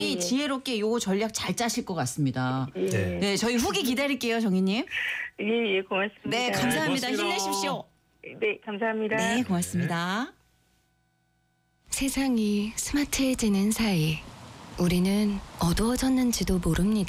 예. 지혜롭게 요 전략 잘 짜실 것 같습니다. 예. 네. 네, 저희 후기 기다릴게요, 정희님. 예, 예, 고맙습니다. 네, 감사합니다. 고맙습니다. 힘내십시오. 네, 감사합니다. 네, 고맙습니다. 세상이 스마트해지는 사이 우리는 어두워졌는지도 모릅니다.